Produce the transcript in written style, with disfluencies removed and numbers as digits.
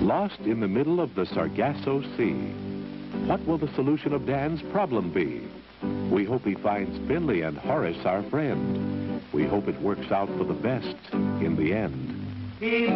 Lost in the middle of the Sargasso Sea. What will the solution of Dan's problem be? We hope he finds Finley and Horace our friend. We hope it works out for the best in the end.